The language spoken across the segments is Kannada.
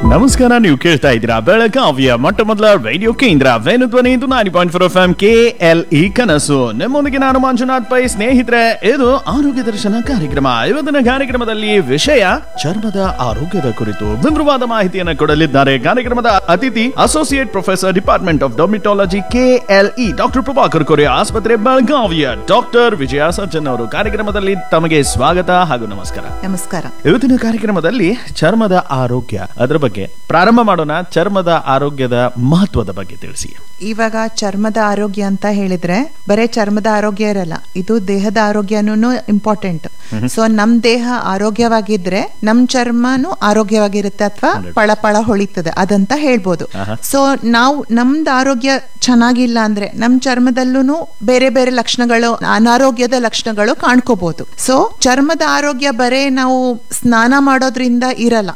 ನಮಸ್ಕಾರ, ನೀವು ಕೇಳ್ತಾ ಇದ್ದೀರಾ ಬೆಳಗಾವಿಯ ಮೊಟ್ಟ ಮೊದಲ ರೇಡಿಯೋ ಕೇಂದ್ರ ವೇಣುಧ್ವನಿ 90.4 FM KLE ಕನಸು. ನಿಮ್ಮೊಂದಿಗೆ ನಾನು ಮಂಜುನಾಥ್ ಪೈ. ಸ್ನೇಹಿತರೆ, ಇದು ಆರೋಗ್ಯ ದರ್ಶನ ಕಾರ್ಯಕ್ರಮ. ಇವತ್ತಿನ ಕಾರ್ಯಕ್ರಮದಲ್ಲಿ ವಿಷಯ ಚರ್ಮದ ಆರೋಗ್ಯದ ಕುರಿತು ವಿವರವಾದ ಮಾಹಿತಿಯನ್ನು ಕೊಡಲಿದ್ದಾರೆ ಕಾರ್ಯಕ್ರಮದ ಅತಿಥಿ associate professor department of dermatology KLE doctor Prabhakar ಕೊರೆ ಆಸ್ಪತ್ರೆ ಬೆಳಗಾವಿಯ ಡಾಕ್ಟರ್ ವಿಜಯ ಸರ್ಜನ್ ಅವರು. ಕಾರ್ಯಕ್ರಮದಲ್ಲಿ ತಮಗೆ ಸ್ವಾಗತ ಹಾಗೂ ನಮಸ್ಕಾರ. ನಮಸ್ಕಾರ. ಇವತ್ತಿನ ಕಾರ್ಯಕ್ರಮದಲ್ಲಿ ಚರ್ಮದ ಆರೋಗ್ಯ, ಅದರ ಬಗ್ಗೆ ಪ್ರಾರಂಭ ಮಾಡೋಣ. ಚರ್ಮದ ಆರೋಗ್ಯದ ಮಹತ್ವದ ಬಗ್ಗೆ ತಿಳಿಸಿ. ಇವಾಗ ಚರ್ಮದ ಆರೋಗ್ಯ ಅಂತ ಹೇಳಿದ್ರೆ ಬರೇ ಚರ್ಮದ ಆರೋಗ್ಯ ಇರಲ್ಲ, ಇದು ದೇಹದ ಆರೋಗ್ಯನೂ ಇಂಪಾರ್ಟೆಂಟ್. ಸೊ ನಮ್ ದೇಹ ಆರೋಗ್ಯವಾಗಿದ್ರೆ ನಮ್ ಚರ್ಮನು ಆರೋಗ್ಯವಾಗಿರುತ್ತೆ ಅಥವಾ ಪಳ ಹೊಳಿತದೆ ಅದಂತ ಹೇಳ್ಬೋದು. ಸೊ ನಾವು ನಮ್ದು ಆರೋಗ್ಯ ಚೆನ್ನಾಗಿಲ್ಲ ಅಂದ್ರೆ ನಮ್ ಚರ್ಮದಲ್ಲೂ ಬೇರೆ ಬೇರೆ ಲಕ್ಷಣಗಳು, ಅನಾರೋಗ್ಯದ ಲಕ್ಷಣಗಳು ಕಾಣ್ಕೋಬಹುದು. ಸೊ ಚರ್ಮದ ಆರೋಗ್ಯ ಬರೇ ನಾವು ಸ್ನಾನ ಮಾಡೋದ್ರಿಂದ ಇರಲ್ಲ.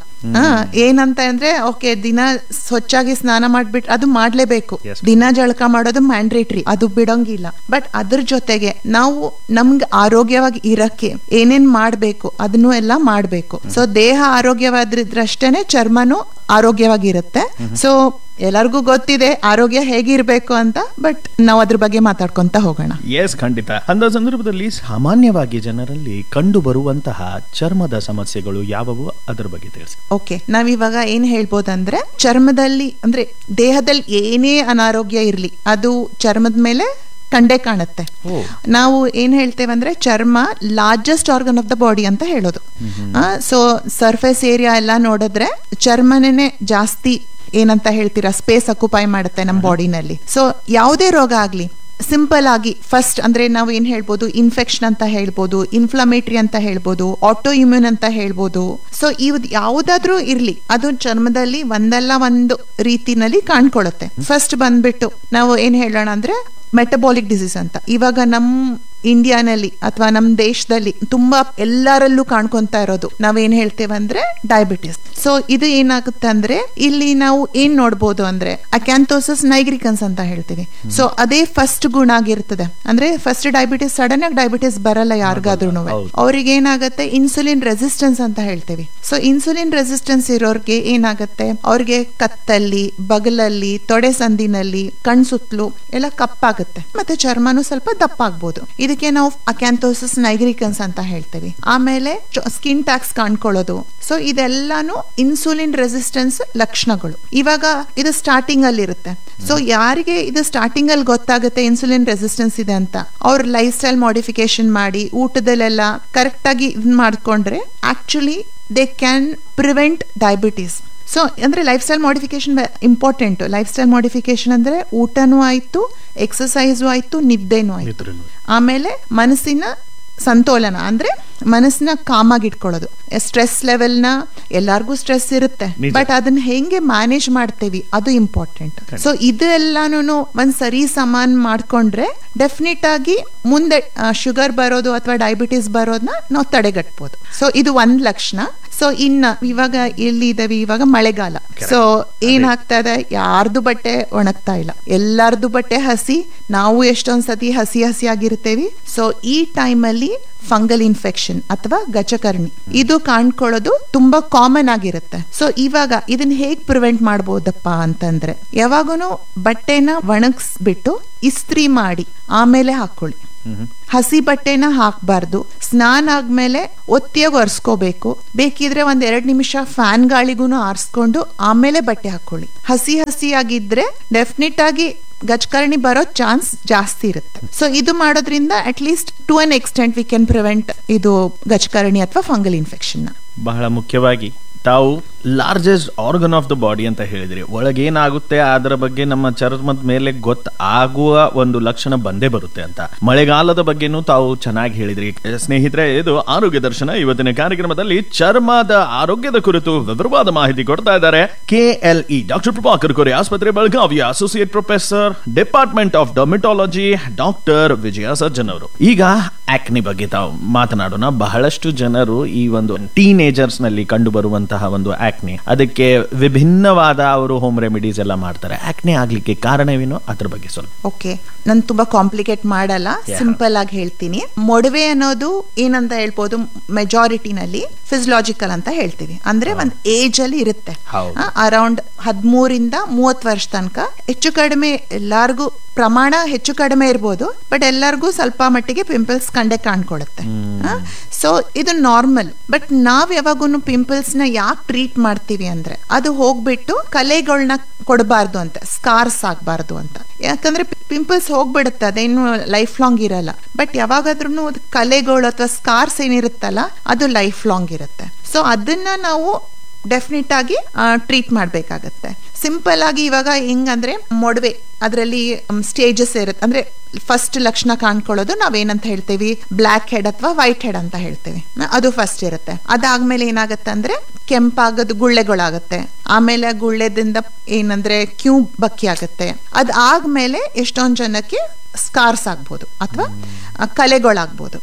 ಏನಂತ ಅಂದ್ರೆ ಓಕೆ, ದಿನ ಸ್ವಚ್ಛಾಗಿ ಸ್ನಾನ ಮಾಡ್ಬಿಟ್ಟು ಅದು ಮಾಡ್ಲೇಬೇಕು. ದಿನ ಜಳಕ ಮಾಡೋದು ಮ್ಯಾಂಡ್ರೇಟ್ರಿ, ಅದು ಬಿಡೋಂಗಿಲ್ಲ. ಬಟ್ ಅದ್ರ ಜೊತೆಗೆ ನಾವು ನಮ್ಗೆ ಆರೋಗ್ಯವಾಗಿ ಇರಕ್ಕೆ ಏನೇನ್ ಮಾಡ್ಬೇಕು ಅದನ್ನು ಎಲ್ಲ ಮಾಡ್ಬೇಕು. ಸೊ ದೇಹ ಆರೋಗ್ಯವಾದ್ರಷ್ಟೇನೆ ಚರ್ಮನು ಆರೋಗ್ಯವಾಗಿರುತ್ತೆ. ಸೊ ಎಲ್ಲರಿಗೂ ಗೊತ್ತಿದೆ ಆರೋಗ್ಯ ಹೇಗಿರ್ಬೇಕು ಅಂತ, ಬಟ್ ನಾವು ಅದ್ರ ಬಗ್ಗೆ ಮಾತಾಡ್ಕೊಂತ ಹೋಗೋಣ. ಎಸ್, ಖಂಡಿತ. ಅಂತ ಸಂದರ್ಭದಲ್ಲಿ ಸಾಮಾನ್ಯವಾಗಿ ಜನರಲ್ಲಿ ಕಂಡು ಬರುವಂತಹ ಚರ್ಮದ ಸಮಸ್ಯೆಗಳು ಯಾವುವು, ಅದರ ಬಗ್ಗೆ ತಿಳಿಸಿ. ಓಕೆ, ನಾವಿವಾಗ ಏನ್ ಹೇಳ್ಬೋದಂದ್ರೆ ಚರ್ಮದಲ್ಲಿ ಅಂದ್ರೆ ದೇಹದಲ್ಲಿ ಏನೇ ಅನಾರೋಗ್ಯ ಇರ್ಲಿ ಅದು ಚರ್ಮದ ಮೇಲೆ ಕಂಡೇ ಕಾಣುತ್ತೆ. ನಾವು ಏನ್ ಹೇಳ್ತೇವೆ ಅಂದ್ರೆ ಚರ್ಮ largest organ of the body ಅಂತ ಹೇಳೋದು. ಸೊ ಸರ್ಫೇಸ್ ಏರಿಯಾ ಎಲ್ಲ ನೋಡಿದ್ರೆ ಚರ್ಮನೇ ಜಾಸ್ತಿ ಏನಂತ ಹೇಳ್ತೀರಾ ಸ್ಪೇಸ್ ಅಕ್ಯುಪೈ ಮಾಡುತ್ತೆ ನಮ್ಮ ಬಾಡಿನಲ್ಲಿ. ಸೊ ಯಾವುದೇ ರೋಗ ಆಗ್ಲಿ ಸಿಂಪಲ್ ಆಗಿ ಫಸ್ಟ್ ಅಂದ್ರೆ ನಾವು ಏನ್ ಹೇಳ್ಬೋದು, ಇನ್ಫೆಕ್ಷನ್ ಅಂತ ಹೇಳ್ಬೋದು, ಇನ್ಫ್ಲಮೇಟರಿ ಅಂತ ಹೇಳ್ಬೋದು, ಆಟೋ ಇಮ್ಯೂನ್ ಅಂತ ಹೇಳ್ಬೋದು. ಸೊ ಇವ್ ಯಾವ್ದಾದ್ರೂ ಇರ್ಲಿ ಅದು ಚರ್ಮದಲ್ಲಿ ಒಂದಲ್ಲ ಒಂದು ರೀತಿನಲ್ಲಿ ಕಾಣ್ಕೊಳ್ಳುತ್ತೆ. ಫಸ್ಟ್ ಬಂದ್ಬಿಟ್ಟು ನಾವು ಏನ್ ಹೇಳೋಣ ಅಂದ್ರೆ ಮೆಟಬಾಲಿಕ್ ಡಿಸೀಸ್ ಅಂತ. ಇವಾಗ ನಮ್ ಇಂಡಿಯಾನಲ್ಲಿ ಅಥವಾ ನಮ್ ದೇಶದಲ್ಲಿ ತುಂಬಾ ಎಲ್ಲರಲ್ಲೂ ಕಾಣ್ಕೊಂತಾ ಇರೋದು ನಾವೇನ್ ಹೇಳ್ತೇವೆ ಅಂದ್ರೆ ಡಯಾಬಿಟಿಸ್. ಸೊ ಇದು ಏನಾಗುತ್ತೆ ಅಂದ್ರೆ ಇಲ್ಲಿ ನಾವು ಏನ್ ನೋಡ್ಬೋದು ಅಂದ್ರೆ ಅಕ್ಯಾಂಥೋಸಿಸ್ ನೈಗ್ರಿಕನ್ಸ್ ಅಂತ ಹೇಳ್ತೀವಿ. ಸೊ ಅದೇ ಫಸ್ಟ್ ಗುಣ ಆಗಿರ್ತದೆ. ಅಂದ್ರೆ ಫಸ್ಟ್ ಡಯಾಬಿಟಿಸ್ ಸಡನ್ ಆಗಿ ಡಯಾಬಿಟಿಸ್ ಬರಲ್ಲ ಯಾರಿಗಾದ್ರೂ. ಅವ್ರಿಗೆ ಏನಾಗುತ್ತೆ ಇನ್ಸುಲಿನ್ ರೆಸಿಸ್ಟೆನ್ಸ್ ಅಂತ ಹೇಳ್ತೀವಿ. ಸೊ ಇನ್ಸುಲಿನ್ ರೆಸಿಸ್ಟೆನ್ಸ್ ಇರೋರ್ಗೆ ಏನಾಗುತ್ತೆ, ಅವ್ರಿಗೆ ಕತ್ತಲ್ಲಿ, ಬಗಲಲ್ಲಿ, ತೊಡೆ ಸಂದಿನಲ್ಲಿ, ಕಣ್ಸುತ್ತಲು ಎಲ್ಲ ಕಪ್ಪಾಗುತ್ತೆ, ಮತ್ತೆ ಚರ್ಮನು ಸ್ವಲ್ಪ ದಪ್ಪ ಆಗ್ಬೋದು. ಇದಕ್ಕೆ ನಾವು ಅಕ್ಯಾಂಥೋಸಿಸ್ ನೈಗ್ರಿಕನ್ಸ್ ಅಂತ ಹೇಳ್ತೀವಿ. ಆಮೇಲೆ skin tax ಕಾಣ್ಕೊಳ್ಳೋದು. So ಇದೆಲ್ಲಾನು insulin resistance ಲಕ್ಷಣಗಳು. ಇವಾಗ ಇದು ಸ್ಟಾರ್ಟಿಂಗ್ ಅಲ್ಲಿ ಇರುತ್ತೆ. ಸೊ ಯಾರಿಗೆ ಇದು ಸ್ಟಾರ್ಟಿಂಗ್ ಅಲ್ಲಿ ಗೊತ್ತಾಗುತ್ತೆ ಇನ್ಸುಲಿನ್ ರೆಸಿಸ್ಟೆನ್ಸ್ ಇದೆ ಅಂತ, ಅವ್ರ ಲೈಫ್ ಸ್ಟೈಲ್ ಮಾಡಿಫಿಕೇಶನ್ ಮಾಡಿ ಊಟದಲ್ಲೆಲ್ಲ ಕರೆಕ್ಟ್ ಆಗಿ ಇದನ್ನ ಮಾಡ್ಕೊಂಡ್ರೆ actually they can prevent diabetes. So ಅಂದ್ರೆ life style modification important. Life style modification ಅಂದ್ರೆ ಊಟನೂ ಆಯ್ತು, ಎಕ್ಸಸೈಸು ಆಯ್ತು, ನಿದ್ದೆನೂ ಆಯ್ತು. ಆಮೇಲೆ ಮನಸ್ಸಿನ ಸಂತೋಲನ ಅಂದ್ರೆ ಮನಸ್ಸನ್ನ ಕಾಮಾಗಿ ಇಟ್ಕೊಳ್ಳೋದು. ಸ್ಟ್ರೆಸ್ ಲೆವೆಲ್ನ ಎಲ್ಲಾರ್ಗೂ ಸ್ಟ್ರೆಸ್ ಇರುತ್ತೆ, ಬಟ್ ಅದನ್ನ ಹೆಂಗೆ ಮ್ಯಾನೇಜ್ ಮಾಡ್ತೇವಿ ಅದು ಇಂಪಾರ್ಟೆಂಟ್. ಸೊ ಇದೆಲ್ಲಾನು ಒಂದ್ ಸರಿ ಸಮಾನ ಮಾಡ್ಕೊಂಡ್ರೆ ಡೆಫಿನೆಟ್ ಆಗಿ ಮುಂದೆ ಶುಗರ್ ಬರೋದು ಅಥವಾ ಡಯಾಬಿಟಿಸ್ ಬರೋದನ್ನ ನಾವು ತಡೆಗಟ್ಬೋದು. ಸೊ ಇದು ಒಂದ್ ಲಕ್ಷಣ. ಸೊ ಇನ್ನ ಇವಾಗ ಎಲ್ಲಿ ಇದಾವೆ, ಇವಾಗ ಮಳೆಗಾಲ. ಸೊ ಏನಾಗ್ತಾ ಇದೆ, ಯಾರ್ದು ಬಟ್ಟೆ ಒಣಗ್ತಾ ಇಲ್ಲ, ಎಲ್ಲಾರ್ದು ಬಟ್ಟೆ ಹಸಿ. ನಾವು ಎಷ್ಟೊಂದ್ ಸತಿ ಹಸಿ ಆಗಿರ್ತೇವಿ. ಸೊ ಈ ಟೈಮಲ್ಲಿ ಫಂಗಲ್ ಇನ್ಫೆಕ್ಷನ್ ಅಥವಾ ಗಜಕರ್ಣಿ ಇದು ಕಾಣ್ಕೊಳ್ಳೋದು ತುಂಬಾ ಕಾಮನ್ ಆಗಿರುತ್ತೆ. ಸೊ ಇವಾಗ ಇದನ್ನ ಹೇಗ್ ಪ್ರಿವೆಂಟ್ ಮಾಡ್ಬೋದಪ್ಪ ಅಂತಂದ್ರೆ ಯಾವಾಗೂನು ಬಟ್ಟೆನ ಒಣಗಿಸ್ಬಿಟ್ಟು ಇಸ್ತ್ರಿ ಮಾಡಿ ಆಮೇಲೆ ಹಾಕೊಳ್ಳಿ. ಹಸಿ ಬಟ್ಟೆನ ಹಾಕ್ಬಾರ್ದು. ಸ್ನಾನ ಆದ್ಮೇಲೆ ಒತ್ತಿಯಾಗಿ ಒರೆಸ್ಕೋಬೇಕು. ಬೇಕಿದ್ರೆ 1-2 ನಿಮಿಷ ಫ್ಯಾನ್ ಗಾಳಿಗೂ ಆರಿಸ್ಕೊಂಡು ಆಮೇಲೆ ಬಟ್ಟೆ ಹಾಕೊಳ್ಳಿ. ಹಸಿ ಆಗಿದ್ರೆ ಡೆಫಿನೆಟ್ ಆಗಿ ಗಜಕರ್ಣಿ ಬರೋ ಚಾನ್ಸ್ ಜಾಸ್ತಿ ಇರುತ್ತೆ. ಸೊ ಇದು ಮಾಡೋದ್ರಿಂದ at least to an extent we can prevent ಇದು ಗಜಕರ್ಣಿ ಅಥವಾ ಫಂಗಲ್ ಇನ್ಫೆಕ್ಷನ್. ಬಹಳ ಮುಖ್ಯವಾಗಿ ತಾವು largest organ of the body ಅಂತ ಹೇಳಿದ್ರಿ. ಒಳಗೇನಾಗುತ್ತೆ ಅದರ ಬಗ್ಗೆ ನಮ್ಮ ಚರ್ಮದ ಮೇಲೆ ಗೊತ್ತಾಗುವ ಒಂದು ಲಕ್ಷಣ ಬಂದೇ ಬರುತ್ತೆ ಅಂತ. ಮಳೆಗಾಲದ ಬಗ್ಗೆನೂ ತಾವು ಚೆನ್ನಾಗಿ ಹೇಳಿದ್ರಿ. ಸ್ನೇಹಿತರೆ, ಇದು ಆರೋಗ್ಯ ದರ್ಶನ. ಇವತ್ತಿನ ಕಾರ್ಯಕ್ರಮದಲ್ಲಿ ಚರ್ಮದ ಆರೋಗ್ಯದ ಕುರಿತು ವಿವರವಾದ ಮಾಹಿತಿ ಕೊಡ್ತಾ ಇದ್ದಾರೆ KLE ಡಾಕ್ಟರ್ ಪ್ರಭಾಕರ್ ಕೊರೆ ಆಸ್ಪತ್ರೆ ಬೆಳಗಾವಿಯ associate professor department of dermatology doctor Vijaya surgeon ಅವರು. ಈಗ ಆಕ್ನಿ ಬಗ್ಗೆ ತಾವು ಮಾತನಾಡೋಣ. ಬಹಳಷ್ಟು ಜನರು ಈ ಒಂದು ಟೀನೇಜರ್ಸ್ ನಲ್ಲಿ ಕಂಡು ಬರುವಂತಹ ಒಂದು ಆಕ್ನಿ, ಅದಕ್ಕೆ ವಿಭಿನ್ನವಾದ ಅವರು ಹೋಮ್ ರೆಮಿಡೀಸ್ ಎಲ್ಲ ಮಾಡ್ತಾರೆ. ಆಕ್ನಿ ಆಗ್ಲಿಕ್ಕೆ ಕಾರಣವೇನು, ಅದ್ರ ಬಗ್ಗೆ ಸ್ವಲ್ಪ. ಓಕೆ, ನಾನು ತುಂಬಾ ಕಾಂಪ್ಲಿಕೇಟ್ ಮಾಡಲ್ಲ, ಸಿಂಪಲ್ ಆಗಿ ಹೇಳ್ತೀನಿ. ಮೊಡವೆ ಅನ್ನೋದು ಏನಂತ ಹೇಳ್ಬೋದು, ಮೆಜಾರಿಟಿನಲ್ಲಿ ಫಿಸಿಯಾಲಜಿಕಲ್ ಅಂತ ಹೇಳ್ತೀವಿ. ಅಂದ್ರೆ ಒಂದ್ ಏಜ್ ಅಲ್ಲಿ ಇರುತ್ತೆ, ಅರೌಂಡ್ 13-30 ವರ್ಷ ತನಕ. ಹೆಚ್ಚು ಕಡಿಮೆ ಎಲ್ಲಾರ್ಗು ಪ್ರಮಾಣ ಹೆಚ್ಚು ಕಡಿಮೆ ಇರ್ಬೋದು, ಬಟ್ ಎಲ್ಲರಿಗೂ ಸ್ವಲ್ಪ ಮಟ್ಟಿಗೆ ಪಿಂಪಲ್ಸ್ ಕಂಡೆ ಕಾಣ್ಕೊಳುತ್ತೆ. ಸೊ ಇದು ನಾರ್ಮಲ್. ಬಟ್ ನಾವ್ ಯಾವಾಗೂ ಪಿಂಪಲ್ಸ್ ನ ಯಾಕೆ ಟ್ರೀಟ್ ಮಾಡ್ತೀವಿ ಅಂದ್ರೆ, ಅದು ಹೋಗ್ಬಿಟ್ಟು ಕಲೆಗಳನ್ನ ಕೊಡಬಾರ್ದು ಅಂತ, ಸ್ಕಾರ್ಸ್ ಆಗ್ಬಾರ್ದು ಅಂತ. ಯಾಕಂದ್ರೆ ಪಿಂಪಲ್ಸ್ ಹೋಗ್ಬಿಡುತ್ತೆ, ಅದೇನು ಲೈಫ್ ಲಾಂಗ್ ಇರಲ್ಲ. ಬಟ್ ಯಾವಾಗಾದ್ರೂ ಕಲೆಗಳು ಅಥವಾ ಸ್ಕಾರ್ಸ್ ಏನಿರುತ್ತಲ್ಲ, ಅದು ಲೈಫ್ ಲಾಂಗ್ ಇರುತ್ತೆ. ಸೊ ಅದನ್ನ ನಾವು ಡೆಫಿನೆಟ್ ಆಗಿ ಟ್ರೀಟ್ ಮಾಡ್ಬೇಕಾಗತ್ತೆ. ಸಿಂಪಲ್ ಆಗಿ ಇವಾಗ ಹೆಂಗಂದ್ರೆ ಮೊಡವೆ ಅದರಲ್ಲಿ ಸ್ಟೇಜಸ್ ಇರುತ್ತೆ. ಅಂದ್ರೆ ಫಸ್ಟ್ ಲಕ್ಷಣ ಕಾಣ್ಕೊಳ್ಳೋದು ನಾವೇನಂತ ಹೇಳ್ತೀವಿ, ಬ್ಲ್ಯಾಕ್ ಹೆಡ್ ಅಥವಾ ವೈಟ್ ಹೆಡ್ ಅಂತ ಹೇಳ್ತೀವಿ. ಅದು ಫಸ್ಟ್ ಇರುತ್ತೆ. ಅದಾದ್ಮೇಲೆ ಏನಾಗತ್ತೆ ಅಂದ್ರೆ ಕೆಂಪಾಗದು ಗುಳ್ಳೆಗಳಾಗತ್ತೆ. ಆಮೇಲೆ ಗುಳ್ಳೆದಿಂದ ಏನಂದ್ರೆ ಕ್ಯೂ ಬಕ್ಕಿ ಆಗತ್ತೆ. ಅದಾದ್ಮೇಲೆ ಎಷ್ಟೊಂದ್ ಜನಕ್ಕೆ ಸ್ಕಾರ್ಸ್ ಆಗ್ಬೋದು ಅಥವಾ ಕಲೆಗಳಾಗ್ಬೋದು.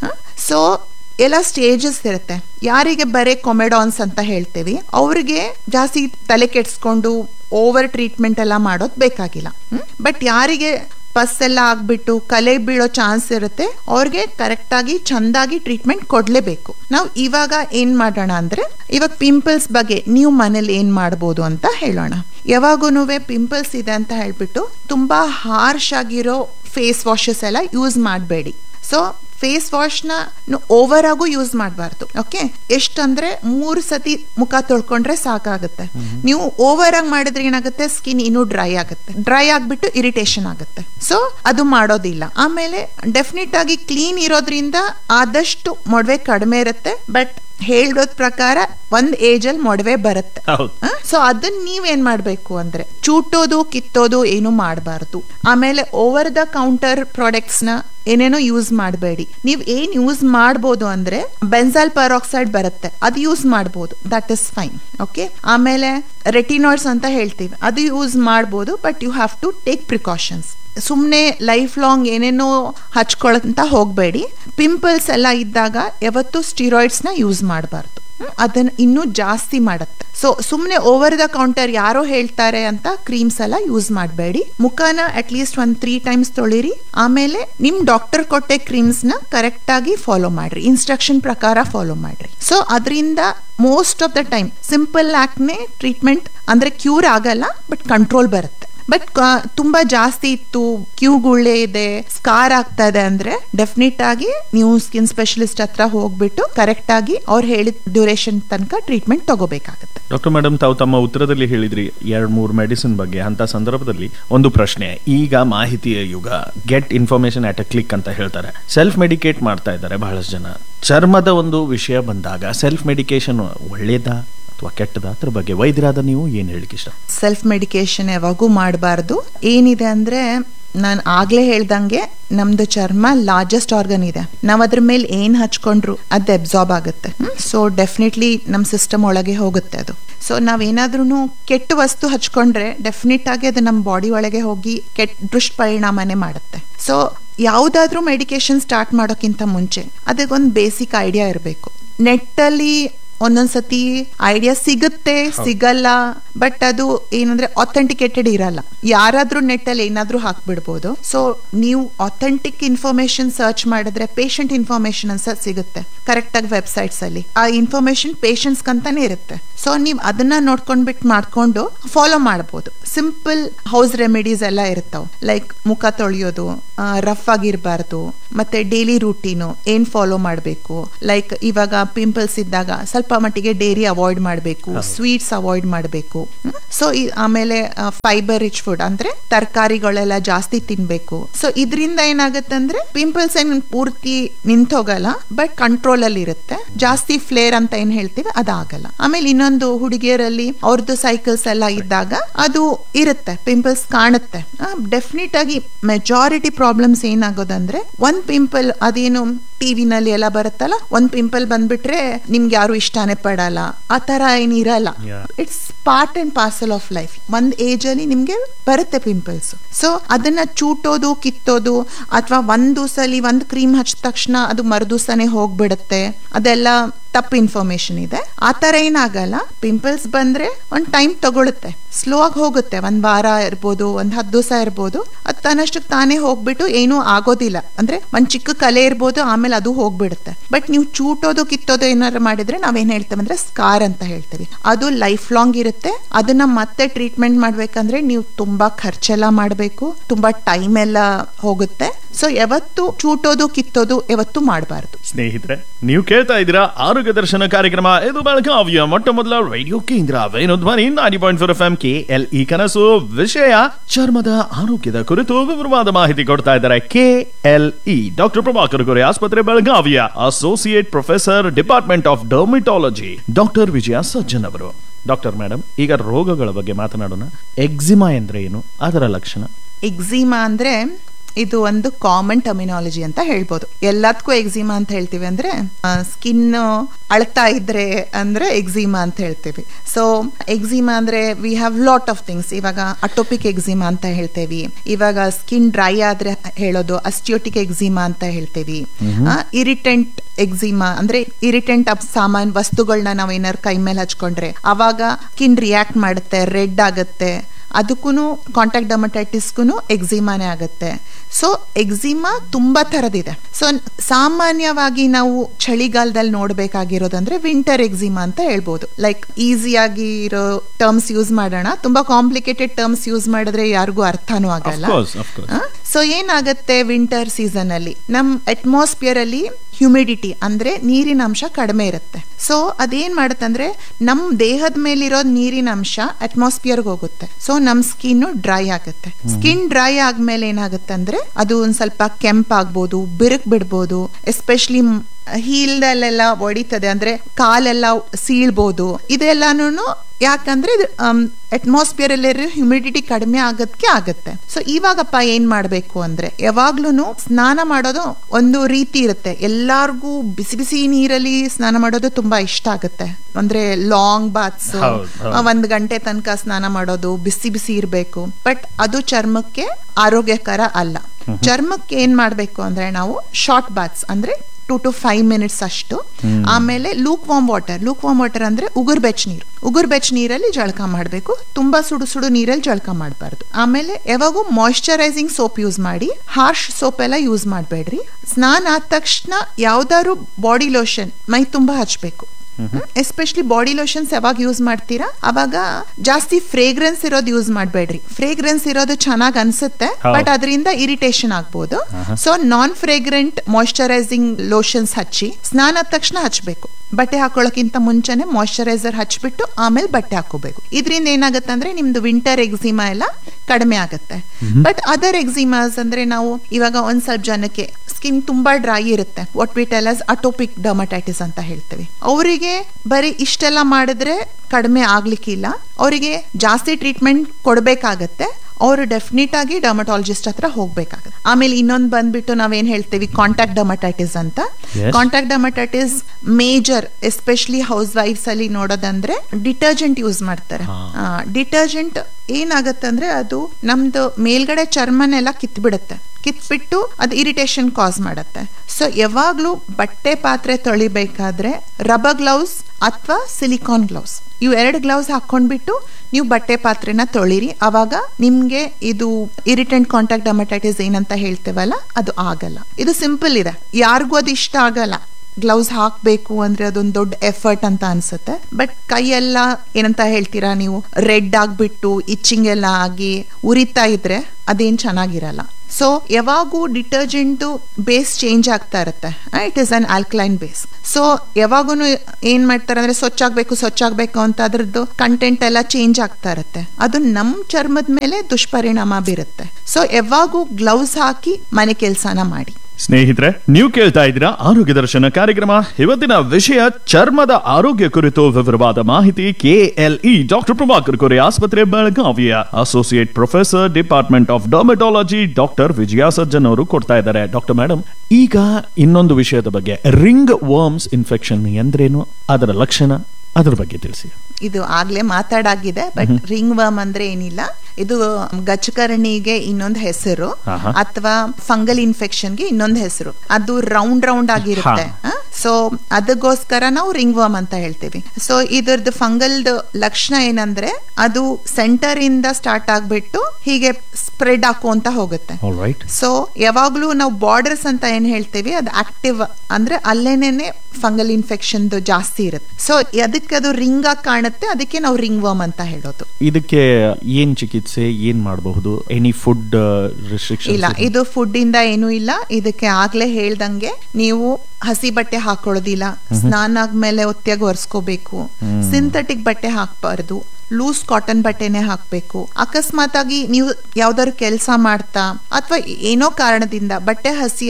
ಸೊ ಎಲ್ಲ ಸ್ಟೇಜಸ್ ಇರುತ್ತೆ. ಯಾರಿಗೆ ಬರೇ ಕೊಮೆಡಾನ್ಸ್ ಅಂತ ಹೇಳ್ತೀವಿ, ಅವ್ರಿಗೆ ಜಾಸ್ತಿ ತಲೆ ಕೆಡ್ಸ್ಕೊಂಡು ಓವರ್ ಟ್ರೀಟ್ಮೆಂಟ್ ಎಲ್ಲ ಮಾಡೋದು ಬೇಕಾಗಿಲ್ಲ. ಬಟ್ ಯಾರಿಗೆ ಪಸ್ ಎಲ್ಲ ಆಗ್ಬಿಟ್ಟು ಕಲೆ ಬೀಳೋ ಚಾನ್ಸ್ ಇರುತ್ತೆ, ಅವ್ರಿಗೆ ಕರೆಕ್ಟ್ ಆಗಿ ಚಂದಾಗಿ ಟ್ರೀಟ್ಮೆಂಟ್ ಕೊಡ್ಲೇಬೇಕು. ನಾವು ಇವಾಗ ಏನ್ ಮಾಡೋಣ ಅಂದ್ರೆ, ಇವಾಗ ಪಿಂಪಲ್ಸ್ ಬಗ್ಗೆ ನೀವು ಮನೇಲಿ ಏನ್ ಮಾಡ್ಬೋದು ಅಂತ ಹೇಳೋಣ. ಯಾವಾಗೂನು ಪಿಂಪಲ್ಸ್ ಇದೆ ಅಂತ ಹೇಳ್ಬಿಟ್ಟು ತುಂಬಾ ಹಾರ್ಶ್ ಆಗಿರೋ ಫೇಸ್ ವಾಶಸ್ ಎಲ್ಲ ಯೂಸ್ ಮಾಡಬೇಡಿ. ಸೊ ಫೇಸ್ ವಾಶ್ ನ ಓವರ್ ಆಗು ಯೂಸ್ ಮಾಡಬಾರ್ದು. ಓಕೆ, ಎಷ್ಟಂದ್ರೆ 3 ಸತಿ ಮುಖ ತೊಳ್ಕೊಂಡ್ರೆ ಸಾಕಾಗುತ್ತೆ. ನೀವು ಓವರ್ ಆಗಿ ಮಾಡಿದ್ರೆ ಏನಾಗುತ್ತೆ, ಸ್ಕಿನ್ ಇನ್ನೂ ಡ್ರೈ ಆಗುತ್ತೆ. ಡ್ರೈ ಆಗ್ಬಿಟ್ಟು ಇರಿಟೇಷನ್ ಆಗುತ್ತೆ. ಸೊ ಅದು ಮಾಡೋದಿಲ್ಲ. ಆಮೇಲೆ ಡೆಫಿನೆಟ್ ಆಗಿ ಕ್ಲೀನ್ ಇರೋದ್ರಿಂದ ಆದಷ್ಟು ಮೊಡವೆ ಕಡಿಮೆ ಇರುತ್ತೆ. ಬಟ್ ಹೇಳೋದ್ ಪ್ರಕಾರ ಒಂದ್ ಏಜ್ ಅಲ್ಲಿ ಮೊಡವೆ ಬರುತ್ತೆ. ಸೊ ಅದನ್ನ ನೀವೇನ್ ಮಾಡ್ಬೇಕು ಅಂದ್ರೆ, ಚೂಟೋದು ಕಿತ್ತೋದು ಏನು ಮಾಡಬಾರ್ದು. ಆಮೇಲೆ ಓವರ್ ದ ಕೌಂಟರ್ ಪ್ರಾಡಕ್ಟ್ಸ್ ನ ಏನೇನೋ ಯೂಸ್ ಮಾಡಬೇಡಿ. ನೀವ್ ಏನ್ ಯೂಸ್ ಮಾಡ್ಬೋದು ಅಂದ್ರೆ, ಬೆನ್ಸಾಲ್ ಪೆರಾಕ್ಸೈಡ್ ಬರುತ್ತೆ, ಅದು ಯೂಸ್ ಮಾಡ್ಬೋದು, ದಟ್ ಇಸ್ ಫೈನ್. ಓಕೆ, ಆಮೇಲೆ ರೆಟಿನಾಯ್ಡ್ಸ್ ಅಂತ ಹೇಳ್ತೀವಿ, ಅದು ಯೂಸ್ ಮಾಡ್ಬೋದು. But you have to take precautions. ಸುಮ್ನೆ ಲೈಫ್ ಲಾಂಗ್ ಏನೇನೋ ಹಚ್ಕೊಳಂತ ಹೋಗ್ಬೇಡಿ. ಪಿಂಪಲ್ಸ್ ಎಲ್ಲ ಇದ್ದಾಗ ಯಾವತ್ತು ಸ್ಟಿರಾಯ್ಡ್ಸ್ ನ ಯೂಸ್ ಮಾಡಬಾರ್ದು, ಅದನ್ನ ಇನ್ನೂ ಜಾಸ್ತಿ ಮಾಡುತ್ತೆ. ಸೊ ಸುಮ್ನೆ ಓವರ್ ದ ಕೌಂಟರ್ ಯಾರೋ ಹೇಳ್ತಾರೆ ಅಂತ ಕ್ರೀಮ್ಸ್ ಎಲ್ಲ ಯೂಸ್ ಮಾಡಬೇಡಿ. ಮುಖನ ಅಟ್ ಲೀಸ್ಟ್ 3 ಟೈಮ್ಸ್ ತೊಳಿರಿ. ಆಮೇಲೆ ನಿಮ್ ಡಾಕ್ಟರ್ ಕೊಟ್ಟೆ ಕ್ರೀಮ್ಸ್ ನ ಕರೆಕ್ಟ್ ಆಗಿ ಫಾಲೋ ಮಾಡ್ರಿ, ಇನ್ಸ್ಟ್ರಕ್ಷನ್ ಪ್ರಕಾರ ಫಾಲೋ ಮಾಡ್ರಿ. ಸೊ ಅದರಿಂದ most of the time simple ಆಕ್ನೆ treatment ಅಂದ್ರೆ ಕ್ಯೂರ್ ಆಗಲ್ಲ, ಬಟ್ ಕಂಟ್ರೋಲ್ ಬರುತ್ತೆ. ಬಟ್ ತುಂಬಾ ಜಾಸ್ತಿ ಇತ್ತು, ಕ್ಯೂ ಗುಳ್ಳೆ ಇದೆ, ಸ್ಕಾರ್ ಆಗ್ತಾ ಇದೆ ಅಂದ್ರೆ ಡೆಫಿನೆಟ್ ಆಗಿ ನೀವು ಸ್ಕಿನ್ ಸ್ಪೆಷಲಿಸ್ಟ್ ಹತ್ರ ಹೋಗ್ಬಿಟ್ಟು ಕರೆಕ್ಟ್ ಆಗಿ ಅವ್ರು ಹೇಳಿದ ಡ್ಯೂರೇಷನ್ ತನಕ ಟ್ರೀಟ್ಮೆಂಟ್ ತಗೋಬೇಕಾಗುತ್ತೆ. ಡಾಕ್ಟರ್ ಮೇಡಮ್, ತಾವು ತಮ್ಮ ಉತ್ತರದಲ್ಲಿ ಹೇಳಿದ್ರಿ 2-3 ಮೆಡಿಸಿನ್ ಬಗ್ಗೆ. ಅಂತ ಸಂದರ್ಭದಲ್ಲಿ ಒಂದು ಪ್ರಶ್ನೆ, ಈಗ ಮಾಹಿತಿಯ ಯುಗ, get information at a click ಅಂತ ಹೇಳ್ತಾರೆ. ಸೆಲ್ಫ್ ಮೆಡಿಕೇಟ್ ಮಾಡ್ತಾ ಇದ್ದಾರೆ ಬಹಳಷ್ಟು ಜನ. ಚರ್ಮದ ಒಂದು ವಿಷಯ ಬಂದಾಗ ಸೆಲ್ಫ್ ಮೆಡಿಕೇಶನ್ ಒಳ್ಳೇದಾ ಅಥವಾ ಕೆಟ್ಟದ, ಅದ್ರ ಬಗ್ಗೆ ವೈದ್ಯರಾದ ನೀವು ಏನ್ ಹೇಳಿಕೆ ಇಷ್ಟ? ಸೆಲ್ಫ್ ಮೆಡಿಕೇಶನ್ ಯಾವಾಗೂ ಮಾಡಬಾರ್ದು. ಏನಿದೆ ಅಂದ್ರೆ, ನಾನು ಆಗ್ಲೇ ಹೇಳ್ದಂಗೆ ನಮ್ದು ಚರ್ಮ ಲಾರ್ಜೆಸ್ಟ್ ಆರ್ಗನ್ ಇದೆ. ನಾವ್ ಅದ್ರ ಮೇಲೆ ಏನ್ ಹಚ್ಕೊಂಡ್ರು ಅದು ಅಬ್ಸಾರ್ಬ್ ಆಗುತ್ತೆ. ಸೊ ಡೆಫಿನೆಟ್ಲಿ ನಮ್ ಸಿಸ್ಟಮ್ ಒಳಗೆ ಹೋಗುತ್ತೆ ಅದು. ಸೊ ನಾವೇನಾದ್ರೂ ಕೆಟ್ಟ ವಸ್ತು ಹಚ್ಕೊಂಡ್ರೆ ಡೆಫಿನೆಟ್ ಆಗಿ ಅದು ನಮ್ಮ ಬಾಡಿ ಒಳಗೆ ಹೋಗಿ ಕೆಟ್ಟ ದುಷ್ಪರಿಣಾಮನೇ ಮಾಡುತ್ತೆ. ಸೊ ಯಾವ್ದಾದ್ರೂ ಮೆಡಿಕೇಶನ್ ಸ್ಟಾರ್ಟ್ ಮಾಡೋಕ್ಕಿಂತ ಮುಂಚೆ ಅದಕ್ಕೊಂದು ಬೇಸಿಕ್ ಐಡಿಯಾ ಇರಬೇಕು. ನೆಟ್ಟಲ್ಲಿ ಒಂದೊಂದ್ಸತಿ ಐಡಿಯಾ ಸಿಗುತ್ತೆ, ಸಿಗಲ್ಲ. ಬಟ್ ಅದು ಏನಂದ್ರೆ ಅಥೆಂಟಿಕೇಟೆಡ್ ಇರಲ್ಲ. ಯಾರಾದ್ರೂ ನೆಟ್ಟಲ್ಲಿ ಏನಾದ್ರೂ ಹಾಕ್ಬಿಡ್ಬೋದು. ಸೊ ನೀವು ಅಥೆಂಟಿಕ್ ಇನ್ಫಾರ್ಮೇಶನ್ ಸರ್ಚ್ ಮಾಡಿದ್ರೆ ಪೇಷಂಟ್ ಇನ್ಫಾರ್ಮೇಶನ್ ಅಂತ ಸಿಗುತ್ತೆ ಕರೆಕ್ಟ್ ಆಗಿ ವೆಬ್ಸೈಟ್ಸ್ ಅಲ್ಲಿ. ಆ ಇನ್ಫಾರ್ಮೇಶನ್ ಪೇಷಂಟ್ಸ್ ಕಂತಾನೆ ಇರುತ್ತೆ. ಸೊ ನೀವು ಅದನ್ನ ನೋಡ್ಕೊಂಡ್ಬಿಟ್ಟು ಮಾಡ್ಕೊಂಡು ಫಾಲೋ ಮಾಡಬಹುದು. ಸಿಂಪಲ್ ಹೌಸ್ ರೆಮಿಡೀಸ್ ಎಲ್ಲ ಇರ್ತಾವ. ಲೈಕ್ ಮುಖ ತೊಳೆಯೋದು, ರಫ್ ಆಗಿರ್ಬಾರ್ದು, ಮತ್ತೆ ಡೈಲಿ ರೂಟೀನು ಏನ್ ಫಾಲೋ ಮಾಡಬೇಕು. ಲೈಕ್ ಇವಾಗ ಪಿಂಪಲ್ಸ್ ಇದ್ದಾಗ ಸ್ವಲ್ಪ ಮಟ್ಟಿಗೆ ಡೈರಿ ಅವಾಯ್ಡ್ ಮಾಡಬೇಕು, ಸ್ವೀಟ್ಸ್ ಅವಾಯ್ಡ್ ಮಾಡಬೇಕು. ಸೊ ಆಮೇಲೆ ಫೈಬರ್ ರಿಚ್ ಫುಡ್ ಅಂದ್ರೆ ತರಕಾರಿಗಳೆಲ್ಲ ಜಾಸ್ತಿ ತಿನ್ಬೇಕು. ಸೊ ಇದರಿಂದ ಏನಾಗುತ್ತೆ ಅಂದ್ರೆ ಪಿಂಪಲ್ಸ್ ಏನ್ ಪೂರ್ತಿ ನಿಂತೋಗಲ್ಲ, ಬಟ್ ಕಂಟ್ರೋಲ್ ಅಲ್ಲಿ ಇರುತ್ತೆ. ಜಾಸ್ತಿ ಫ್ಲೇರ್ ಅಂತ ಏನ್ ಹೇಳ್ತೀವಿ ಅದಾಗಲ್ಲ. ಆಮೇಲೆ ಇನ್ನೊಂದು, ಹುಡುಗಿಯರಲ್ಲಿ ಅವ್ರದ್ದು ಸೈಕಲ್ಸ್ ಎಲ್ಲ ಇದ್ದಾಗ ಅದು ಇರುತ್ತೆ, ಪಿಂಪಲ್ಸ್ ಕಾಣುತ್ತೆ. ಡೆಫಿನೆಟ್ ಆಗಿ ಮೆಜಾರಿಟಿ ಪ್ರಾಬ್ಲಮ್ಸ್ ಏನಾಗೋದಂದ್ರೆ, ಒಂದ್ ಪಿಂಪಲ್ ಅದೇನು ಟಿವಿನಲ್ಲಿ ಎಲ್ಲ ಬರುತ್ತಲ್ಲ, ಒಂದ್ ಪಿಂಪಲ್ ಬಂದ್ಬಿಟ್ರೆ ನಿಮ್ಗೆ ಯಾರು ಇಷ್ಟನೇ ಪಡಲ್ಲ, ಆ ತರ ಏನಿರಲ್ಲ. It's part and parcel of life. ಒಂದ್ ಏಜ್ ಅಲ್ಲಿ ನಿಮ್ಗೆ ಬರುತ್ತೆ ಪಿಂಪಲ್ಸ್. ಸೊ ಅದನ್ನ ಚೂಟೋದು, ಕಿತ್ತೋದು, ಅಥವಾ ಒಂದ್ ದಿವಸಲ್ಲಿ ಒಂದ್ ಕ್ರೀಮ್ ಹಚ್ಚಿದ ತಕ್ಷಣ ಅದು ಮರುದಿವಸನೇ ಹೋಗ್ಬಿಡುತ್ತೆ, ಅದೆಲ್ಲ ತಪ್ಪು ಇನ್ಫಾರ್ಮೇಶನ್ ಇದೆ. ಆ ತರ ಏನಾಗಲ್ಲ. ಪಿಂಪಲ್ಸ್ ಬಂದ್ರೆ ಒಂದ್ ಟೈಮ್ ತಗೊಳುತ್ತೆ, ಸ್ಲೋ ಆಗಿ ಹೋಗುತ್ತೆ. ಒಂದ್ ವಾರ ಇರ್ಬೋದು, ಒಂದ್ 10 ದಿವಸ ಇರ್ಬೋದು. ಅದು ತನ್ನಷ್ಟಕ್ಕೆ ತಾನೇ ಹೋಗ್ಬಿಟ್ಟು ಏನೂ ಆಗೋದಿಲ್ಲ. ಅಂದ್ರೆ ಒಂದ್ ಚಿಕ್ಕ ಕಲೆ ಇರ್ಬೋದು, ಆಮೇಲೆ ಅದು ಹೋಗ್ಬಿಡುತ್ತೆ. ಬಟ್ ನೀವು ಚೂಟೋದು, ಕಿತ್ತೋದು ಏನಾರು ಮಾಡಿದ್ರೆ ನಾವೇನ್ ಹೇಳ್ತೇವೆ ಅಂದ್ರೆ ಸ್ಕಾರ್ ಅಂತ ಹೇಳ್ತೀವಿ. ಅದು ಲೈಫ್ ಲಾಂಗ್ ಇರುತ್ತೆ. ಅದನ್ನ ಮತ್ತೆ ಟ್ರೀಟ್ಮೆಂಟ್ ಮಾಡ್ಬೇಕಂದ್ರೆ ನೀವು ತುಂಬಾ ಖರ್ಚೆಲ್ಲ ಮಾಡ್ಬೇಕು, ತುಂಬಾ ಟೈಮ್ ಎಲ್ಲ ಹೋಗುತ್ತೆ. ಸೊ ಯಾವತ್ತು ಚೂಟೋದು, ಕಿತ್ತೋದು ಯಾವತ್ತು ಮಾಡಬಾರ್ದು. ಸ್ನೇಹಿತರೆ, ನೀವು ಕೇಳ್ತಾ ಇದ್ದೀರಾ ಆರೋಗ್ಯ ದರ್ಶನ ಕಾರ್ಯಕ್ರಮ. ಇದು ಬೆಳಗಾವಿಯ ಮೊಟ್ಟ ಮೊದಲ ರೇಡಿಯೋ ಕೇಂದ್ರ ವೇಣುಧ್ವನಿ 90.4 FM KLE ಕನಸು. ವಿಷಯ ಚರ್ಮದ ಆರೋಗ್ಯದ ಕುರಿತು ವಿವರವಾದ ಮಾಹಿತಿ ಕೊಡ್ತಾ ಇದ್ದಾರೆ KLE ಡಾಕ್ಟರ್ ಪ್ರಭಾಕರ್ ಕೋರೆ ಆಸ್ಪತ್ರೆ ಬೆಳಗಾವಿಯ associate professor, department of dermatology, doctor ವಿಜಯ ಸಜ್ಜನ್ ಅವರು. ಡಾಕ್ಟರ್ ಮೇಡಮ್, ಈಗ ರೋಗಗಳ ಬಗ್ಗೆ ಮಾತನಾಡೋಣ. ಎಕ್ಸಿಮಾ ಅಂದ್ರೆ ಏನು, ಅದರ ಲಕ್ಷಣ? ಎಕ್ಸಿಮಾ ಅಂದ್ರೆ ಇದು ಒಂದು ಕಾಮನ್ ಟರ್ಮಿನಾಲಜಿ ಅಂತ ಹೇಳ್ಬೋದು. ಎಲ್ಲದಕ್ಕೂ ಎಕ್ಸಿಮಾ ಅಂತ ಹೇಳ್ತೀವಿ. ಅಂದ್ರೆ ಸ್ಕಿನ್ ಅಳ್ತಾ ಇದ್ರೆ ಅಂದ್ರೆ ಎಕ್ಸಿಮಾ ಅಂತ ಹೇಳ್ತೀವಿ. ಸೊ ಎಕ್ಸಿಮಾ ಅಂದ್ರೆ we have lot of things. ಇವಾಗ ಅಟೋಪಿಕ್ ಎಕ್ಸಿಮಾ ಅಂತ ಹೇಳ್ತೇವಿ. ಇವಾಗ ಸ್ಕಿನ್ ಡ್ರೈ ಆದ್ರೆ ಹೇಳೋದು ಅಸ್ಟಿಯೋಟಿಕ್ ಎಕ್ಸಿಮಾ ಅಂತ ಹೇಳ್ತೇವಿ. ಇರಿಟೆಂಟ್ ಎಕ್ಸಿಮಾ ಅಂದ್ರೆ ಇರಿಟೆಂಟ್ ಸಾಮಾನ್ಯ ವಸ್ತುಗಳನ್ನ ನಾವ್ ಏನಾರು ಕೈ ಮೇಲೆ ಹಚ್ಕೊಂಡ್ರೆ ಅವಾಗ ಸ್ಕಿನ್ ರಿಯಾಕ್ಟ್ ಮಾಡುತ್ತೆ, ರೆಡ್ ಆಗುತ್ತೆ. ಅದಕ್ಕೂ ಕಾಂಟ್ಯಾಕ್ಟ್ ಡರ್ಮಟೈಟಿಸ್ಗೂ ಎಕ್ಸಿಮಾನೇ ಆಗುತ್ತೆ. ಸೊ ಎಕ್ಸಿಮಾ ತುಂಬಾ ತರದಿದೆ. ಸೊ ಸಾಮಾನ್ಯವಾಗಿ ನಾವು ಚಳಿಗಾಲದಲ್ಲಿ ನೋಡ್ಬೇಕಾಗಿರೋದಂದ್ರೆ ವಿಂಟರ್ ಎಕ್ಸಿಮಾ ಅಂತ ಹೇಳ್ಬೋದು. ಲೈಕ್ ಈಸಿಯಾಗಿ ಇರೋ ಟರ್ಮ್ಸ್ ಯೂಸ್ ಮಾಡೋಣ. ತುಂಬಾ ಕಾಂಪ್ಲಿಕೇಟೆಡ್ ಟರ್ಮ್ಸ್ ಯೂಸ್ ಮಾಡಿದ್ರೆ ಯಾರಿಗೂ ಅರ್ಥನೂ ಆಗಲ್ಲ. ಸೊ ಏನಾಗುತ್ತೆ, ವಿಂಟರ್ ಸೀಸನ್ ಅಲ್ಲಿ ನಮ್ ಅಟ್ಮಾಸ್ಫಿಯರ್ ಅಲ್ಲಿ ಹ್ಯೂಮಿಡಿಟಿ ಅಂದ್ರೆ ನೀರಿನ ಅಂಶ ಕಡಿಮೆ ಇರುತ್ತೆ. ಸೊ ಅದೇನ್ ಮಾಡುತ್ತಂದ್ರೆ ನಮ್ ದೇಹದ ಮೇಲಿರೋ ನೀರಿನ ಅಂಶ ಅಟ್ಮಾಸ್ಫಿಯರ್ಗೆ ಹೋಗುತ್ತೆ. ಸೊ ನಮ್ ಸ್ಕಿನ್ ಡ್ರೈ ಆಗುತ್ತೆ. ಸ್ಕಿನ್ ಡ್ರೈ ಆದ್ಮೇಲೆ ಏನಾಗುತ್ತೆ ಅಂದ್ರೆ ಅದು ಒಂದ್ ಸ್ವಲ್ಪ ಕೆಂಪಾಗ್ಬೋದು, ಬಿರುಕ್ ಬಿಡ್ಬೋದು. ಎಸ್ಪೆಷಲಿ ಹೀಲ್ದಲ್ಲೆಲ್ಲ ಹೊಡಿತದೆ, ಅಂದ್ರೆ ಕಾಲೆಲ್ಲ ಸೀಳ್ಬೋದು. ಇದೆಲ್ಲಾನು ಯಾಕಂದ್ರೆ ಅಟ್ಮಾಸ್ಫಿಯರ್ ಅಲ್ಲಿ ಹ್ಯೂಮಿಡಿಟಿ ಕಡಿಮೆ ಆಗೋದಕ್ಕೆ ಆಗುತ್ತೆ. ಸೊ ಇವಾಗಪ್ಪ ಏನ್ ಮಾಡ್ಬೇಕು ಅಂದ್ರೆ ಯಾವಾಗ್ಲೂ ಸ್ನಾನ ಮಾಡೋದು ಒಂದು ರೀತಿ ಇರುತ್ತೆ. ಎಲ್ಲಾರ್ಗೂ ಬಿಸಿ ಬಿಸಿ ನೀರಲ್ಲಿ ಸ್ನಾನ ಮಾಡೋದು ತುಂಬಾ ಇಷ್ಟ ಆಗುತ್ತೆ. ಅಂದ್ರೆ ಲಾಂಗ್ ಬಾತ್ಸ್, 1 ಗಂಟೆ ತನಕ ಸ್ನಾನ ಮಾಡೋದು, ಬಿಸಿ ಬಿಸಿ ಇರ್ಬೇಕು. ಬಟ್ ಅದು ಚರ್ಮಕ್ಕೆ ಆರೋಗ್ಯಕರ ಅಲ್ಲ. ಚರ್ಮಕ್ಕೆ ಏನ್ ಮಾಡ್ಬೇಕು ಅಂದ್ರೆ ನಾವು ಶಾರ್ಟ್ ಬಾತ್ಸ್ ಅಂದ್ರೆ 2 to 5 minutes ಅಷ್ಟು. ಆಮೇಲೆ ಲೂಕ್ ವಾರ್ಮ್ ವಾಟರ್ ಅಂದ್ರೆ ಉಗುರ್ ಬೆಚ್ಚ ನೀರು. ಉಗುರ್ ಬೆಚ್ಚ ನೀರಲ್ಲಿ ಜಳಕ ಮಾಡಬೇಕು. ತುಂಬಾ ಸುಡು ನೀರಲ್ಲಿ ಜಳಕ ಮಾಡಬಾರ್ದು. ಆಮೇಲೆ ಯಾವಾಗೂ ಮಾಯಿಶ್ಚರೈಸಿಂಗ್ ಸೋಪ್ ಯೂಸ್ ಮಾಡಿ, ಹಾರ್ಶ್ ಸೋಪ್ ಎಲ್ಲ ಯೂಸ್ ಮಾಡಬೇಡ್ರಿ. ಸ್ನಾನ ಆದ ತಕ್ಷಣ ಯಾವ್ದಾದ್ರು ಬಾಡಿ ಲೋಷನ್ ಮೈ ತುಂಬಾ ಹಚ್ಬೇಕು. ಎಸ್ಪೆಷಲಿ ಬಾಡಿ ಲೋಷನ್ಸ್ ಯಾವಾಗ ಯೂಸ್ ಮಾಡ್ತೀರಾ ಅವಾಗ ಜಾಸ್ತಿ ಫ್ರೇಗ್ರೆನ್ಸ್ ಇರೋದು ಯೂಸ್ ಮಾಡಬೇಡ್ರಿ. ಫ್ರೇಗ್ರೆನ್ಸ್ ಇರೋದು ಚೆನ್ನಾಗ್ ಅನ್ಸುತ್ತೆ, ಬಟ್ ಅದರಿಂದ ಇರಿಟೇಷನ್ ಆಗ್ಬೋದು. ಸೊ ನಾನ್ ಫ್ರೇಗ್ರೆಂಟ್ ಮಾಯಿಶ್ಚರೈಸಿಂಗ್ ಲೋಷನ್ಸ್ ಹಚ್ಚಿ ಸ್ನಾನ ಆದ ತಕ್ಷಣ ಹಚ್ಬೇಕು. ಬಟ್ಟೆ ಹಾಕೊಳ್ಳೋಕ್ಕಿಂತ ಮುಂಚೆನೆ ಮಾಯಿಶ್ಚರೈಸರ್ ಹಚ್ಬಿಟ್ಟು ಆಮೇಲೆ ಬಟ್ಟೆ ಹಾಕೋಬೇಕು. ಇದರಿಂದ ಏನಾಗುತ್ತೆ ಅಂದ್ರೆ ನಿಮ್ದು ವಿಂಟರ್ ಎಕ್ಸಿಮಾ ಎಲ್ಲ ಕಡಿಮೆ ಆಗುತ್ತೆ. ಬಟ್ ಅದರ್ ಎಕ್ಸಿಮಾಸ್ ಅಂದ್ರೆ ನಾವು ಇವಾಗ ಒಂದ್ ಸ್ವಲ್ಪ ಜನಕ್ಕೆ ಸ್ಕಿನ್ ತುಂಬಾ ಡ್ರೈ ಇರುತ್ತೆ, what we tell as atopic dermatitis ಅಂತ ಹೇಳ್ತೀವಿ. ಅವರಿಗೆ ಬರೀ ಇಷ್ಟೆಲ್ಲ ಮಾಡಿದ್ರೆ ಕಡಿಮೆ ಆಗ್ಲಿಕ್ಕಿಲ್ಲ, ಅವರಿಗೆ ಜಾಸ್ತಿ ಟ್ರೀಟ್ಮೆಂಟ್ ಕೊಡ್ಬೇಕಾಗತ್ತೆ. ಅವರು ಡೆಫಿನೆಟ್ ಆಗಿ ಡರ್ಮಟಾಲಜಿಸ್ಟ್ ಹತ್ರ ಹೋಗ್ಬೇಕಾಗುತ್ತೆ. ಆಮೇಲೆ ಇನ್ನೊಂದು ಬಂದ್ಬಿಟ್ಟು ನಾವೇನ್ ಹೇಳ್ತೀವಿ ಕಾಂಟ್ಯಾಕ್ಟ್ ಡರ್ಮಟೈಟಿಸ್ ಅಂತ. Contact dermatitis major especially house wives ಅಲ್ಲಿ ನೋಡೋದಂದ್ರೆ ಡಿಟರ್ಜೆಂಟ್ ಯೂಸ್ ಮಾಡ್ತಾರೆ. ಡಿಟರ್ಜೆಂಟ್ ಏನಾಗತ್ತೆ ಅಂದ್ರೆ ಅದು ನಮ್ದು ಮೇಲ್ಗಡೆ ಚರ್ಮನೆಲ್ಲ ಕಿತ್ಬಿಟ್ಟು ಅದು ಇರಿಟೇಷನ್ ಕಾಸ್ ಮಾಡತ್ತೆ. ಸೊ ಯಾವಾಗ್ಲೂ ಬಟ್ಟೆ ಪಾತ್ರೆ ತೊಳಿಬೇಕಾದ್ರೆ ರಬ್ಬರ್ ಗ್ಲೌಸ್ ಅಥವಾ ಸಿಲಿಕಾನ್ ಗ್ಲೌಸ್, ಇವು 2 ಗ್ಲೌಸ್ ಹಾಕೊಂಡ್ಬಿಟ್ಟು ನೀವು ಬಟ್ಟೆ ಪಾತ್ರೆನ ತೊಳಿರಿ. ಅವಾಗ ನಿಮ್ಗೆ ಇದು ಇರಿಟೆಂಟ್ ಕಾಂಟ್ಯಾಕ್ಟ್ ಡರ್ಮಟೈಟಿಸ್ ಏನಂತ ಹೇಳ್ತೇವಲ್ಲ ಅದು ಆಗಲ್ಲ. ಇದು ಸಿಂಪಲ್ ಇದೆ, ಯಾರಿಗೂ ಅದು ಇಷ್ಟ ಆಗಲ್ಲ. ಗ್ಲೌಸ್ ಹಾಕ್ಬೇಕು ಅಂದ್ರೆ ಅದೊಂದು ದೊಡ್ಡ ಎಫರ್ಟ್ ಅಂತ ಅನ್ಸುತ್ತೆ. ಬಟ್ ಕೈಯೆಲ್ಲ ಏನಂತ ಹೇಳ್ತೀರಾ ನೀವು, ರೆಡ್ ಆಗ್ಬಿಟ್ಟು ಇಚ್ಚಿಂಗ್ ಎಲ್ಲ ಆಗಿ ಉರಿತಾ ಇದ್ರೆ ಅದೇನ್ ಚೆನ್ನಾಗಿರಲ್ಲ. ಸೊ ಯಾವಾಗೂ ಡಿಟರ್ಜೆಂಟ್ ಬೇಸ್ ಚೇಂಜ್ ಆಗ್ತಾ ಇರುತ್ತೆ. It is an alkaline base. So ಯಾವಾಗೂ ಏನ್ ಮಾಡ್ತಾರೆ ಅಂದ್ರೆ ಸ್ವಚ್ಛಾಗ್ಬೇಕು ಅಂತ ಅದ್ರದ್ದು ಕಂಟೆಂಟ್ ಎಲ್ಲ ಚೇಂಜ್ ಆಗ್ತಾ ಇರುತ್ತೆ. ಅದು ನಮ್ ಚರ್ಮದ ಮೇಲೆ ದುಷ್ಪರಿಣಾಮ ಬೀರುತ್ತೆ. ಸೊ ಯಾವಾಗೂ ಗ್ಲೌಸ್ ಹಾಕಿ ಮನೆ ಕೆಲ್ಸನ ಮಾಡಿ. ಸ್ನೇಹಿತರೆ, ನೀವು ಕೇಳ್ತಾ ಇದ್ದೀರಾ ಆರೋಗ್ಯ ದರ್ಶನ ಕಾರ್ಯಕ್ರಮ. ಇವತ್ತಿನ ವಿಷಯ ಚರ್ಮದ ಆರೋಗ್ಯ ಕುರಿತು ವಿವರವಾದ ಮಾಹಿತಿ KLE ಡಾಕ್ಟರ್ ಪ್ರಭಾಕರ್ ಕೋರೆ ಆಸ್ಪತ್ರೆ ಬೆಳಗಾವಿಯ associate professor, department of dermatology, doctor ವಿಜಯ ಸಜ್ಜನ್ ಅವರು ಕೊಡ್ತಾ ಇದ್ದಾರೆ. ಡಾಕ್ಟರ್ ಮೇಡಮ್, ಈಗ ಇನ್ನೊಂದು ವಿಷಯದ ಬಗ್ಗೆ, ರಿಂಗ್ ವರ್ಮ್ಸ್ ಇನ್ಫೆಕ್ಷನ್ ಎಂದ್ರೇನು, ಅದರ ಲಕ್ಷಣ, ಅದ್ರ ಬಗ್ಗೆ ತಿಳಿಸಿ. ಇದು ಆಗ್ಲೇ ಮಾತಾಡಾಗಿದೆ, ಬಟ್ ರಿಂಗ್ ವರ್ಮ್ ಅಂದ್ರೆ ಏನಿಲ್ಲ, ಇದು ಗಜಕರಣಿಗೆ ಇನ್ನೊಂದು ಹೆಸರು ಅಥವಾ ಫಂಗಲ್ ಇನ್ಫೆಕ್ಷನ್ಗೆ ಇನ್ನೊಂದು ಹೆಸರು. ಅದು ರೌಂಡ್ ರೌಂಡ್ ಆಗಿರುತ್ತೆ, ಸೊ ಅದಕ್ಕೋಸ್ಕರ ನಾವು ರಿಂಗ್ ವರ್ಮ್ ಅಂತ ಹೇಳ್ತೀವಿ. ಸೊ ಇದ್ರದ್ದು ಫಂಗಲ್ದು ಲಕ್ಷಣ ಏನಂದ್ರೆ ಅದು ಸೆಂಟರ್ ಇಂದ ಸ್ಟಾರ್ಟ್ ಆಗ್ಬಿಟ್ಟು ಹೀಗೆ ಸ್ಪ್ರೆಡ್ ಹಾಕುವಂತ ಹೋಗುತ್ತೆ. ಸೊ ಯಾವಾಗ್ಲೂ ನಾವು ಬಾರ್ಡರ್ಸ್ ಅಂತ ಏನ್ ಹೇಳ್ತೀವಿ ಅದು ಆಕ್ಟಿವ್ ಅಂದ್ರೆ ಅಲ್ಲೇನೆ ಫಂಗಲ್ ಇನ್ಫೆಕ್ಷನ್ ಜಾಸ್ತಿ ಇರುತ್ತೆ. ಸೊ ಅದಕ್ಕೆ ಅದು ರಿಂಗ್ ಆಗಿ ಕಾಣುತ್ತೆ, ಅದಕ್ಕೆ ನಾವು ರಿಂಗ್ ವರ್ಮ್ ಅಂತ ಹೇಳೋದು. ಇದಕ್ಕೆ ಏನ್ ಚಿಕಿತ್ಸೆ ಏನ್ ಮಾಡಬಹುದು? Any food restriction? ಇಲ್ಲ, ಇದು ಫುಡ್ ಇಂದ ಏನೂ ಇಲ್ಲ. ಇದಕ್ಕೆ ಆಗ್ಲೇ ಹೇಳ್ದಂಗೆ ನೀವು ಹಸಿ ಬಟ್ಟೆ ಹಾಕೊಳ್ಳೋದಿಲ್ಲ, ಸ್ನಾನ ಆದ್ಮೇಲೆ ಒತ್ತಿಯಾಗಿ ಒರೆಸ್ಕೋಬೇಕು, ಸಿಂಥೆಟಿಕ್ ಬಟ್ಟೆ ಹಾಕ್ಬಾರ್ದು, ಲೂಸ್ ಕಾಟನ್ ಬಟ್ಟೆನೆ ಹಾಕ್ಬೇಕು. ಅಕಸ್ಮಾತ್ ಆಗಿ ನೀವು ಯಾವ್ದಾದ್ರು ಕೆಲಸ ಮಾಡ್ತಾ ಅಥವಾ ಏನೋ ಕಾರಣದಿಂದ ಬಟ್ಟೆ ಹಸಿ